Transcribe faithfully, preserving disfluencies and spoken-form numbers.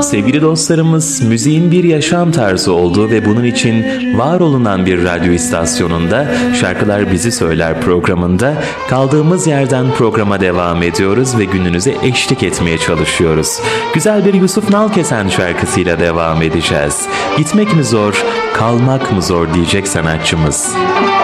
Sevgili dostlarımız, müziğin bir yaşam tarzı olduğu ve bunun için var olunan bir radyo istasyonunda Şarkılar Bizi Söyler programında kaldığımız yerden programa devam ediyoruz ve gününüze eşlik etmeye çalışıyoruz. Güzel bir Yusuf Nalkesen şarkısıyla devam edeceğiz. Gitmek mi zor, kalmak mı zor diyecek sanatçımız.